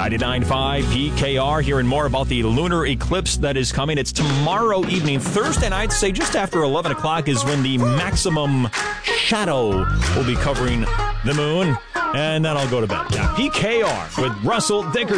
99.5 PKR. Hearing more about the lunar eclipse that is coming. It's tomorrow evening. Thursday night, say just after 11 o'clock, is when the maximum shadow will be covering the moon. And then I'll go to bed. Yeah, PKR with Russell Dickerson.